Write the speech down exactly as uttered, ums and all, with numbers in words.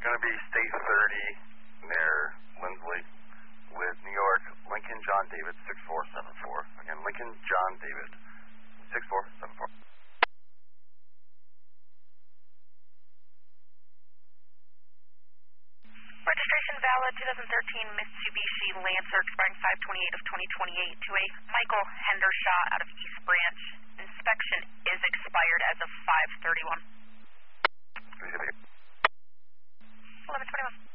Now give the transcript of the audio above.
Going to be State thirty near Lindsley with New York, Lincoln John David, six four seven four. Again, Lincoln John David, six four seven four. Registration valid two thousand thirteen Mitsubishi Lancer expiring five twenty-eight of twenty twenty-eight to a Michael Hendershaw out of East Branch. Inspection is expired as of five thirty-one. eleven twenty-one.